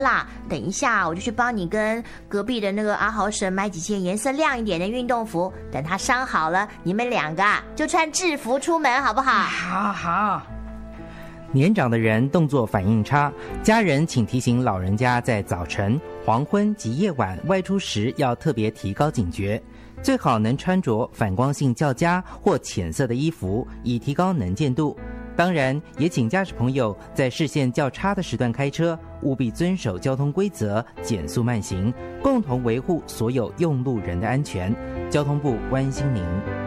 啦，等一下我就去帮你跟隔壁的那个阿豪婶买几件颜色亮一点的运动服，等他伤好了，你们两个就穿制服出门好不好？ 好。 年长的人动作反应差，家人请提醒老人家在早晨、黄昏及夜晚外出时要特别提高警觉，最好能穿着反光性较佳或浅色的衣服，以提高能见度。当然，也请驾驶朋友在视线较差的时段开车，务必遵守交通规则，减速慢行，共同维护所有用路人的安全。交通部关心您。